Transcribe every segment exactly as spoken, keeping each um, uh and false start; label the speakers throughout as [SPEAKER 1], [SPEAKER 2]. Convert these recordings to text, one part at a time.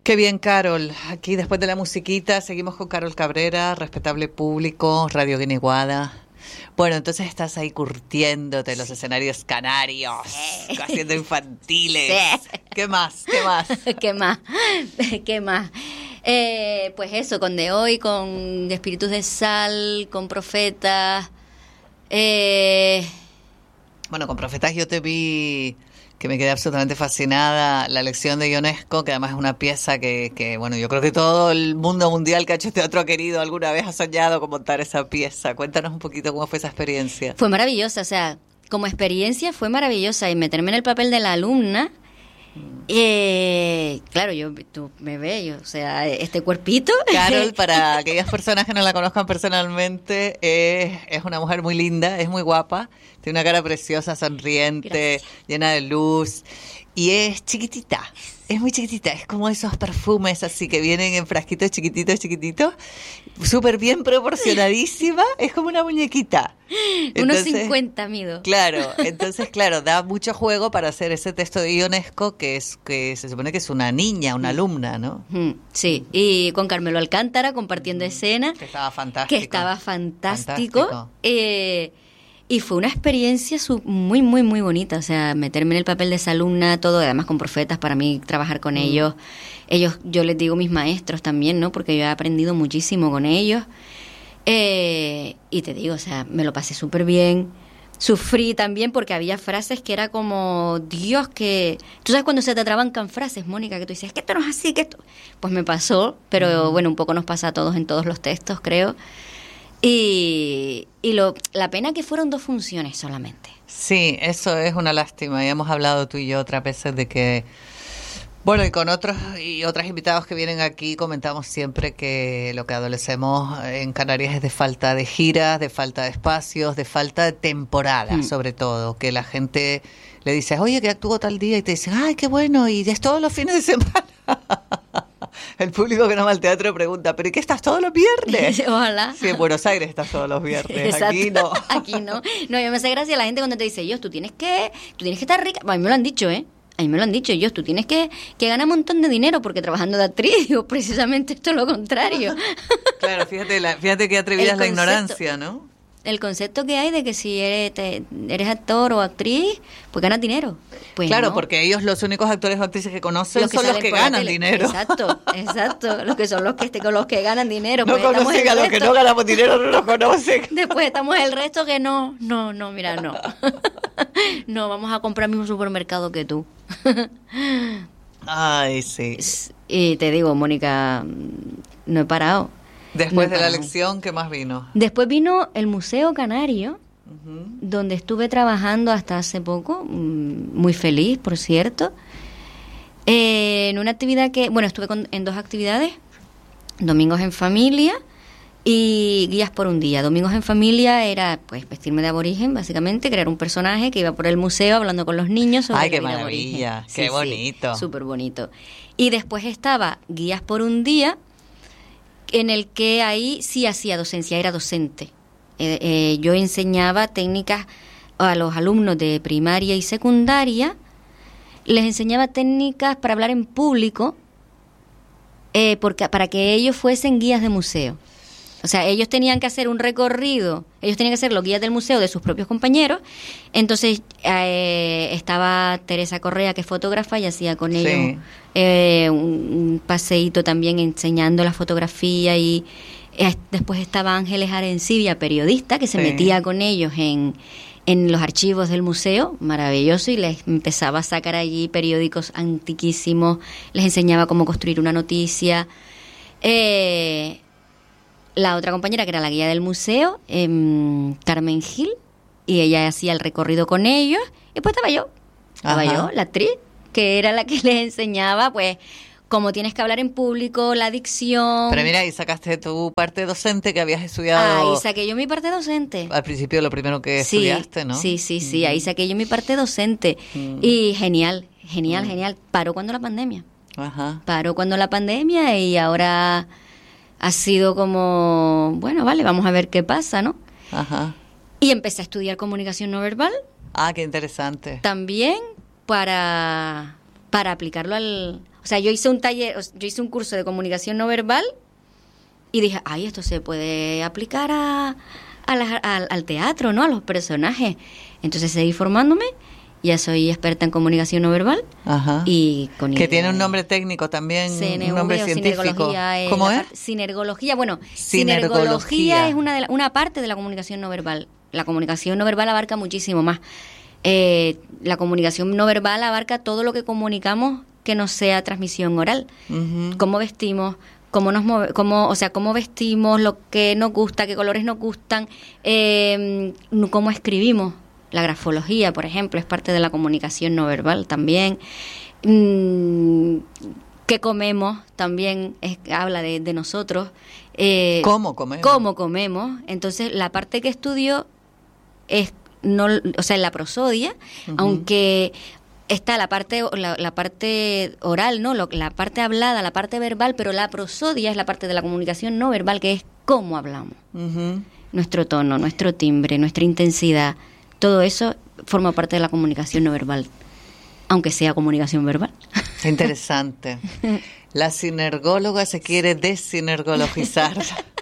[SPEAKER 1] Qué bien, Carol. Aquí después de la musiquita seguimos con Carol Cabrera, respetable público, Radio Guiniguada. Bueno, entonces estás ahí curtiéndote los escenarios canarios, sí. Haciendo infantiles. Sí. ¿Qué más? ¿Qué más?
[SPEAKER 2] ¿Qué más? ¿Qué más? Eh, pues eso, con De Hoy, con Espíritus de Sal, con Profetas. Eh...
[SPEAKER 1] Bueno, con Profetas yo te vi... que me quedé absolutamente fascinada, la lección de Ionesco, que además es una pieza que, que, bueno, yo creo que todo el mundo mundial que ha hecho teatro ha querido, alguna vez ha soñado con montar esa pieza. Cuéntanos un poquito cómo fue esa experiencia.
[SPEAKER 2] Fue maravillosa, o sea, como experiencia fue maravillosa, y meterme en el papel de la alumna, eh, claro, yo tú me ves, yo, o sea, este cuerpito.
[SPEAKER 1] Carol, para aquellas personas que no la conozcan personalmente, es, es una mujer muy linda, es muy guapa, tiene una cara preciosa, sonriente, gracias, llena de luz, y es chiquitita, es muy chiquitita, es como esos perfumes así que vienen en frasquitos chiquititos, chiquititos, súper bien proporcionadísima, es como una muñequita.
[SPEAKER 2] Unos cincuenta mido.
[SPEAKER 1] Claro, entonces, claro, da mucho juego para hacer ese texto de Ionesco, que es que se supone que es una niña, una alumna, ¿no?
[SPEAKER 2] Sí, y con Carmelo Alcántara compartiendo escena.
[SPEAKER 1] Que estaba fantástico.
[SPEAKER 2] Que estaba fantástico. fantástico. Eh, y fue una experiencia muy, muy, muy bonita. O sea, meterme en el papel de esa alumna, todo, además con Profetas, para mí trabajar con mm. ellos. Ellos, yo les digo mis maestros también, ¿no? Porque yo he aprendido muchísimo con ellos. Eh, y te digo, o sea, me lo pasé súper bien. Sufrí también porque había frases que era como, Dios, que... Tú sabes cuando se te atrabancan frases, Mónica, que tú dices, es que esto no es así, que esto... Pues me pasó, pero mm. bueno, un poco nos pasa a todos en todos los textos, creo. Y, y lo, la pena que fueron dos funciones solamente.
[SPEAKER 1] Sí, eso es una lástima. Y hemos hablado tú y yo otras veces de que... Bueno, y con otros y otras invitados que vienen aquí comentamos siempre que lo que adolecemos en Canarias es de falta de giras, de falta de espacios, de falta de temporada, mm. sobre todo, que la gente le dice, oye, que actúo tal día, y te dicen, ay, qué bueno, y es todos los fines de semana. El público que no va al teatro pregunta, ¿pero y qué estás todos los viernes?
[SPEAKER 2] Ojalá.
[SPEAKER 1] Sí, en Buenos Aires estás todos los viernes.
[SPEAKER 2] Exacto.
[SPEAKER 1] Aquí no.
[SPEAKER 2] Aquí no. No, yo me hace gracia la gente cuando te dice, yo, tú tienes que, tú tienes que estar rica. A mí me lo han dicho, ¿eh? A mí me lo han dicho, yo, tú tienes que, que ganar un montón de dinero porque trabajando de actriz, digo, precisamente esto es lo contrario.
[SPEAKER 1] Claro, fíjate, la, fíjate qué atrevida es la ignorancia, ¿no?
[SPEAKER 2] El concepto que hay de que si eres, te, eres actor o actriz, pues ganas dinero. Pues
[SPEAKER 1] claro,
[SPEAKER 2] no.
[SPEAKER 1] Porque ellos, los únicos actores o actrices que conocen
[SPEAKER 2] los que
[SPEAKER 1] son los que ganan dinero.
[SPEAKER 2] Exacto, exacto. Los que son los que, este, los que ganan dinero.
[SPEAKER 1] No
[SPEAKER 2] pues
[SPEAKER 1] conocen a los que no ganamos dinero, no los conocen.
[SPEAKER 2] Después estamos el resto que no, no, no, mira, no. No, vamos a comprar el mismo supermercado que tú.
[SPEAKER 1] Ay, sí.
[SPEAKER 2] Y te digo, Mónica, no he parado.
[SPEAKER 1] Después
[SPEAKER 2] no
[SPEAKER 1] de la lección, ¿qué más vino?
[SPEAKER 2] Después vino el Museo Canario, uh-huh. donde estuve trabajando hasta hace poco, muy feliz, por cierto, eh, en una actividad que, bueno, estuve con, en dos actividades, Domingos en Familia y Guías por un Día. Domingos en Familia era, pues, vestirme de aborigen, básicamente, crear un personaje que iba por el museo hablando con los niños sobre
[SPEAKER 1] ¡ay, qué
[SPEAKER 2] la vida
[SPEAKER 1] maravilla!
[SPEAKER 2] Aborigen.
[SPEAKER 1] ¡Qué
[SPEAKER 2] sí,
[SPEAKER 1] bonito!
[SPEAKER 2] Sí, súper bonito. Y después estaba Guías por un Día, en el que ahí sí hacía docencia, era docente. Eh, eh, yo enseñaba técnicas a los alumnos de primaria y secundaria, les enseñaba técnicas para hablar en público, eh, porque, para que ellos fuesen guías de museo. O sea, ellos tenían que hacer un recorrido, ellos tenían que ser los guías del museo de sus propios compañeros. Entonces eh, estaba Teresa Correa, que es fotógrafa, y hacía con ellos sí. eh, un, un paseíto también enseñando la fotografía. Y eh, después estaba Ángeles Arencibia, periodista, que se sí. metía con ellos en, en los archivos del museo, maravilloso, y les empezaba a sacar allí periódicos antiquísimos, les enseñaba cómo construir una noticia. Eh... La otra compañera, que era la guía del museo, eh, Carmen Gil, y ella hacía el recorrido con ellos, y después estaba yo, estaba Ajá. yo, la actriz, que era la que les enseñaba, pues, cómo tienes que hablar en público, la dicción.
[SPEAKER 1] Pero mira, ahí sacaste tu parte docente que habías estudiado.
[SPEAKER 2] Ahí saqué yo mi parte docente.
[SPEAKER 1] Al principio lo primero que
[SPEAKER 2] sí,
[SPEAKER 1] estudiaste, ¿no?
[SPEAKER 2] Sí, sí, sí, mm. ahí saqué yo mi parte docente. Mm. Y genial, genial, mm. genial. Paró cuando la pandemia.
[SPEAKER 1] Ajá.
[SPEAKER 2] Paró cuando la pandemia y ahora... ha sido como, bueno, vale, vamos a ver qué pasa, ¿no?
[SPEAKER 1] Ajá.
[SPEAKER 2] Y empecé a estudiar comunicación no verbal.
[SPEAKER 1] Ah, qué interesante.
[SPEAKER 2] También para, para aplicarlo al... O sea, yo hice un taller, yo hice un curso de comunicación no verbal y dije, ay, esto se puede aplicar a, a la, a, al teatro, ¿no? A los personajes. Entonces seguí formándome, ya soy experta en comunicación no verbal.
[SPEAKER 1] Ajá.
[SPEAKER 2] Y con
[SPEAKER 1] que tiene un nombre técnico también,
[SPEAKER 2] C N V,
[SPEAKER 1] un nombre científico.
[SPEAKER 2] ¿Cómo es? Sinergología. Bueno,
[SPEAKER 1] sinergología,
[SPEAKER 2] sinergología es una, de la, una parte de la comunicación no verbal. La comunicación no verbal abarca muchísimo más. Eh, la comunicación no verbal abarca todo lo que comunicamos que no sea transmisión oral. Uh-huh. Cómo vestimos, cómo nos move, cómo, o sea, cómo vestimos, lo que nos gusta, qué colores nos gustan, eh, cómo escribimos. La grafología, por ejemplo, es parte de la comunicación no verbal también. Mm, qué comemos también es, habla de, de nosotros. Eh,
[SPEAKER 1] ¿Cómo comemos?
[SPEAKER 2] Cómo comemos. Entonces, la parte que estudio es no, o sea, en la prosodia, uh-huh. aunque está la parte la, la parte oral, no, Lo, la parte hablada, la parte verbal, pero la prosodia es la parte de la comunicación no verbal, que es cómo hablamos. Uh-huh. Nuestro tono, nuestro timbre, nuestra intensidad, todo eso forma parte de la comunicación no verbal, aunque sea comunicación verbal.
[SPEAKER 1] Interesante. La sinergóloga se quiere desinergologizar.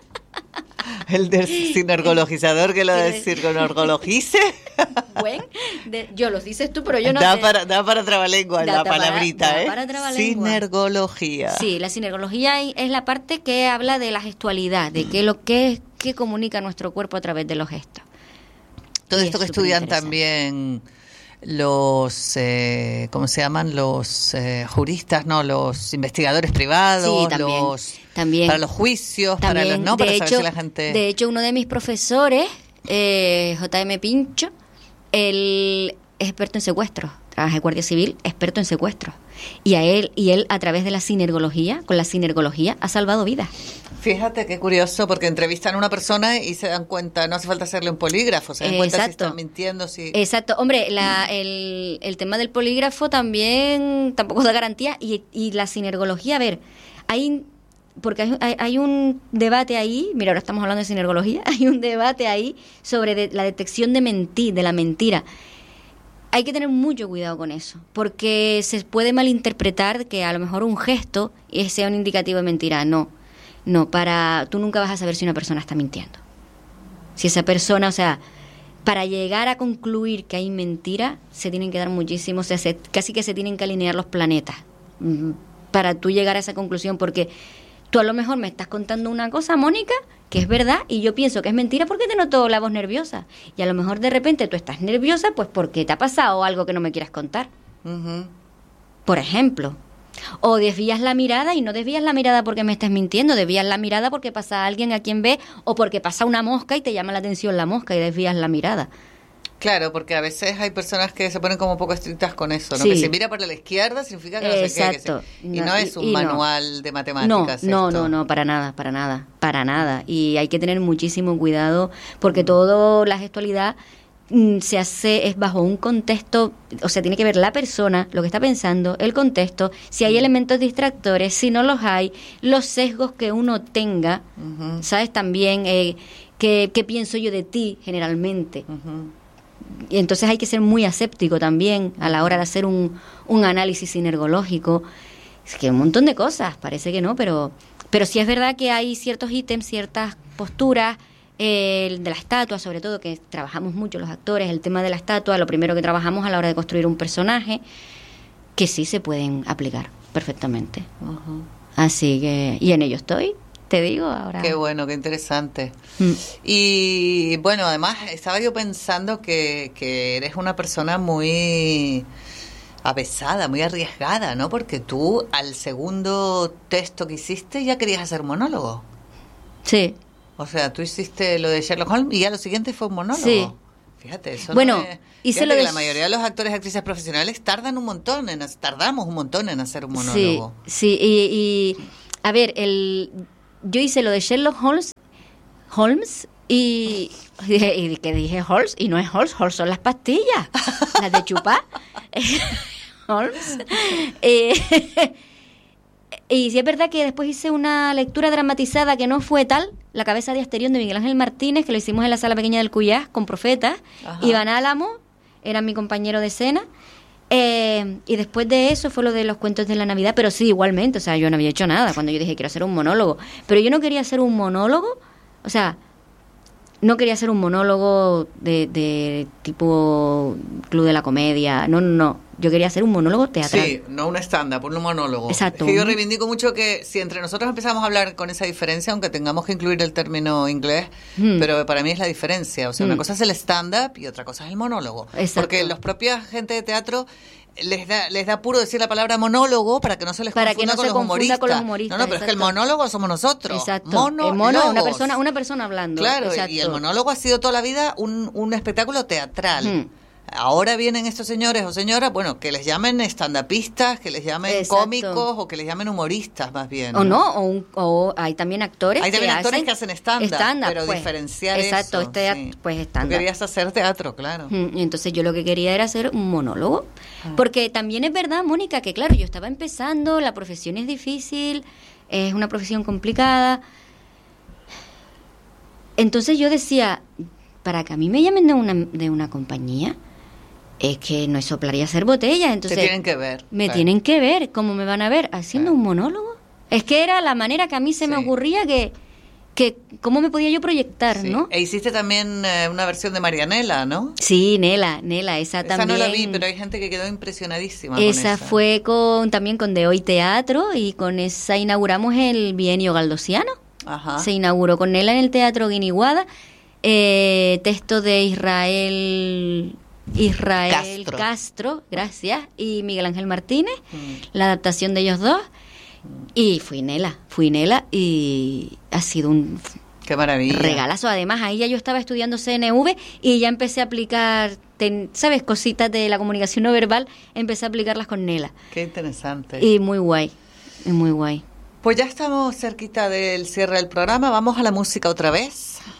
[SPEAKER 1] El sinergologizador que lo desinergologice.
[SPEAKER 2] Bueno, de, yo los dices tú, pero yo no
[SPEAKER 1] da
[SPEAKER 2] sé.
[SPEAKER 1] Para, da para trabalengua la palabrita,
[SPEAKER 2] para,
[SPEAKER 1] ¿eh?
[SPEAKER 2] Da para trabalengua.
[SPEAKER 1] Sinergología.
[SPEAKER 2] Sí, la sinergología es la parte que habla de la gestualidad, de qué lo que, que comunica nuestro cuerpo a través de los gestos.
[SPEAKER 1] Todo y esto que estudian también los, eh, ¿cómo se llaman? Los eh, juristas, ¿no? Los investigadores privados,
[SPEAKER 2] sí, también,
[SPEAKER 1] los
[SPEAKER 2] también,
[SPEAKER 1] para los juicios,
[SPEAKER 2] también,
[SPEAKER 1] para los no, para
[SPEAKER 2] hecho,
[SPEAKER 1] saber si la gente...
[SPEAKER 2] De hecho, uno de mis profesores, eh, J M Pincho, él es experto en secuestros, trabaja en Guardia Civil, experto en secuestros. Y a él, y él a través de la sinergología, con la sinergología, ha salvado vidas.
[SPEAKER 1] Fíjate qué curioso, porque entrevistan a una persona y se dan cuenta, no hace falta hacerle un polígrafo, se dan
[SPEAKER 2] Exacto.
[SPEAKER 1] cuenta si están mintiendo, si...
[SPEAKER 2] Exacto, hombre, la, el, el tema del polígrafo también tampoco da garantía, y, y la sinergología, a ver, hay... porque hay, hay, hay un debate ahí, mira, ahora estamos hablando de sinergología, hay un debate ahí sobre de, la detección de mentir, de la mentira. Hay que tener mucho cuidado con eso, porque se puede malinterpretar que a lo mejor un gesto sea un indicativo de mentira. No, no, para tú nunca vas a saber si una persona está mintiendo. Si esa persona, o sea, para llegar a concluir que hay mentira, se tienen que dar muchísimos, o sea, se, casi que se tienen que alinear los planetas para tú llegar a esa conclusión, porque tú a lo mejor me estás contando una cosa, Mónica, que es verdad, y yo pienso que es mentira porque te noto la voz nerviosa. Y a lo mejor de repente tú estás nerviosa pues porque te ha pasado algo que no me quieras contar. Uh-huh. Por ejemplo. O desvías la mirada, y no desvías la mirada porque me estás mintiendo, desvías la mirada porque pasa alguien a quien ve, o porque pasa una mosca y te llama la atención la mosca y desvías la mirada.
[SPEAKER 1] Claro, porque a veces hay personas que se ponen como un poco estrictas con eso, ¿no?
[SPEAKER 2] Sí.
[SPEAKER 1] Que si mira para la izquierda significa que no
[SPEAKER 2] Exacto.
[SPEAKER 1] sé qué. Que se... Y no, no es un
[SPEAKER 2] y, y
[SPEAKER 1] manual
[SPEAKER 2] no.
[SPEAKER 1] de matemáticas.
[SPEAKER 2] No,
[SPEAKER 1] esto.
[SPEAKER 2] no, no, para nada, para nada, para nada. Y hay que tener muchísimo cuidado porque todo la gestualidad mm, se hace es bajo un contexto, o sea, tiene que ver la persona, lo que está pensando, el contexto, si hay elementos distractores, si no los hay, los sesgos que uno tenga, uh-huh. ¿sabes? También, eh, ¿qué, qué pienso yo de ti generalmente? Uh-huh. Y entonces hay que ser muy aséptico también a la hora de hacer un, un análisis sinergológico. Es que un montón de cosas, parece que no, pero pero sí es verdad que hay ciertos ítems, ciertas posturas, eh, el de la estatua, sobre todo, que trabajamos mucho los actores, el tema de la estatua, lo primero que trabajamos a la hora de construir un personaje, que sí se pueden aplicar perfectamente. Uh-huh. Así que, y en ello estoy. Te digo ahora.
[SPEAKER 1] Qué bueno, qué interesante. Mm. Y bueno, además estaba yo pensando que, que eres una persona muy avesada, muy arriesgada, ¿no? Porque tú al segundo texto que hiciste ya querías hacer monólogo.
[SPEAKER 2] Sí.
[SPEAKER 1] O sea, tú hiciste lo de Sherlock Holmes y ya lo siguiente fue un monólogo.
[SPEAKER 2] Sí.
[SPEAKER 1] Fíjate, eso
[SPEAKER 2] bueno,
[SPEAKER 1] no es...
[SPEAKER 2] hice
[SPEAKER 1] Fíjate
[SPEAKER 2] lo de...
[SPEAKER 1] que la mayoría de los actores y actrices profesionales tardan un montón, en, tardamos un montón en hacer un monólogo.
[SPEAKER 2] Sí, sí, y, y a ver, el... yo hice lo de Sherlock Holmes, Holmes y, y que dije Holmes y no es Holmes, Holmes son las pastillas, las de chupar. Holmes. Eh, y sí es verdad que después hice una lectura dramatizada que no fue tal, La cabeza de Asterión de Miguel Ángel Martínez, que lo hicimos en la Sala Pequeña del Cuyás con Profetas. Ajá. Iván Álamo era mi compañero de escena. Eh, y después de eso fue lo de los cuentos de la Navidad, pero sí, igualmente, o sea, yo no había hecho nada cuando yo dije quiero hacer un monólogo, pero yo no quería hacer un monólogo, o sea, no quería hacer un monólogo de, de tipo Club de la Comedia, no, no, no, yo quería hacer un monólogo teatral.
[SPEAKER 1] Sí, no un stand-up, un monólogo.
[SPEAKER 2] Exacto.
[SPEAKER 1] Es que yo reivindico mucho que si entre nosotros empezamos a hablar con esa diferencia, aunque tengamos que incluir el término inglés, mm. pero para mí es la diferencia. O sea, mm. una cosa es el stand-up y otra cosa es el monólogo.
[SPEAKER 2] Exacto.
[SPEAKER 1] Porque los propios gente de teatro les da les da puro decir la palabra monólogo para que no se les
[SPEAKER 2] para
[SPEAKER 1] confunda,
[SPEAKER 2] que no
[SPEAKER 1] con,
[SPEAKER 2] se
[SPEAKER 1] los
[SPEAKER 2] confunda
[SPEAKER 1] humoristas.
[SPEAKER 2] con los humoristas.
[SPEAKER 1] No, no, pero exacto. Es que el monólogo somos nosotros.
[SPEAKER 2] Exacto.
[SPEAKER 1] Mono,
[SPEAKER 2] el mono es una persona, una persona hablando.
[SPEAKER 1] Claro,
[SPEAKER 2] exacto.
[SPEAKER 1] Y el monólogo ha sido toda la vida un, un espectáculo teatral. Mm. Ahora vienen estos señores o señoras, bueno, que les llamen estandapistas, que les llamen exacto. cómicos o que les llamen humoristas más bien.
[SPEAKER 2] O no, no o, un, o hay también actores
[SPEAKER 1] hay también
[SPEAKER 2] que
[SPEAKER 1] actores
[SPEAKER 2] hacen
[SPEAKER 1] que hacen stand-up, stand
[SPEAKER 2] stand
[SPEAKER 1] pero
[SPEAKER 2] pues,
[SPEAKER 1] diferenciar
[SPEAKER 2] exacto,
[SPEAKER 1] eso.
[SPEAKER 2] Exacto, este,
[SPEAKER 1] sí.
[SPEAKER 2] pues stand-up.
[SPEAKER 1] Tú querías hacer teatro, claro.
[SPEAKER 2] Y entonces yo lo que quería era hacer un monólogo, ah. porque también es verdad, Mónica, que claro, yo estaba empezando, la profesión es difícil, es una profesión complicada. Entonces yo decía, para que a mí me llamen de una, de una compañía, es que no es soplar y hacer botellas, entonces...
[SPEAKER 1] Te tienen que ver.
[SPEAKER 2] Me
[SPEAKER 1] claro.
[SPEAKER 2] tienen que ver, ¿cómo me van a ver? Haciendo claro. un monólogo. Es que era la manera que a mí se sí. me ocurría que, que... ¿Cómo me podía yo proyectar,
[SPEAKER 1] sí.
[SPEAKER 2] no?
[SPEAKER 1] E hiciste también eh, una versión de Marianela, ¿no?
[SPEAKER 2] Sí, Nela, Nela, esa, esa también...
[SPEAKER 1] Esa no la vi, pero hay gente que quedó impresionadísima
[SPEAKER 2] esa
[SPEAKER 1] con esa.
[SPEAKER 2] Fue con también con De Hoy Teatro, y con esa inauguramos el Bienio Galdosiano.
[SPEAKER 1] Ajá.
[SPEAKER 2] Se inauguró con Nela en el Teatro Guiniguada. Eh, texto de Israel... Israel Castro. Castro, gracias, y Miguel Ángel Martínez, mm. la adaptación de ellos dos, mm. y fui Nela, fui Nela y ha sido un
[SPEAKER 1] Qué maravilla.
[SPEAKER 2] regalazo. Además, ahí ya yo estaba estudiando C N V y ya empecé a aplicar, ten, ¿sabes? Cositas de la comunicación no verbal, empecé a aplicarlas con Nela.
[SPEAKER 1] Qué interesante.
[SPEAKER 2] Y muy guay, muy guay.
[SPEAKER 1] Pues ya estamos cerquita del cierre del programa, vamos a la música otra vez.